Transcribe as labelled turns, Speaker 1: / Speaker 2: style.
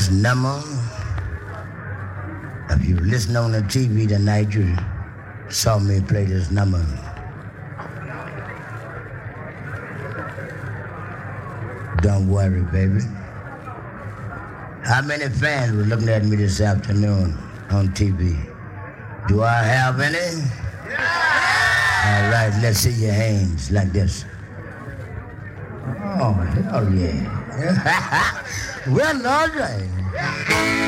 Speaker 1: this number. If you listen on the TV tonight, you saw me play this number. Don't worry, baby. How many fans were looking at me this afternoon on TV? Do I have any? Yeah! All right, let's see your hands like this. Oh, hell yeah. Well, all right.